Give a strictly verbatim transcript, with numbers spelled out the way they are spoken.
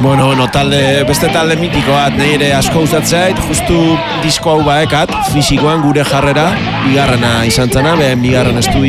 Bueno, bueno, talde, beste talde mitiko bat, nire asko gustatzait, justu disko hau baekat, fisikoan gure jarrera, bigarrena izan zena, behen bigarren estudio